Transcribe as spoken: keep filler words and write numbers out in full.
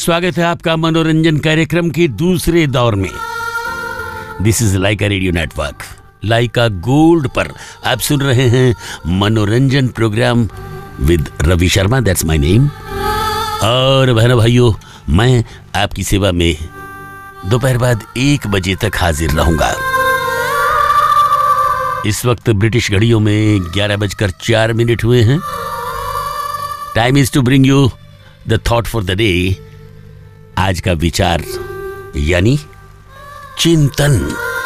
स्वागत है आपका मनोरंजन कार्यक्रम के दूसरे दौर में। This is Lyca radio network, Lyca gold पर आप सुन रहे हैं मनोरंजन programme with Ravi Sharma, that's my name. और बहनों भाइयों, मैं आपकी सेवा में दोपहर बाद एक बजे तक हाजिर रहूंगा। इस वक्त ब्रिटिश घड़ियों में ग्यारह बजकर चार मिनट हुए हैं। Time is to bring you the thought for the day. आज का विचार यानी चिंतन।